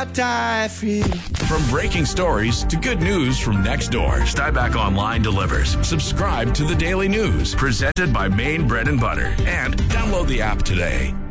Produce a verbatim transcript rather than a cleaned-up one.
I'd die for you. From breaking stories to good news from next door, Stuyback Online delivers. Subscribe to the Daily News, presented by Maine Bread and Butter, and download the app today.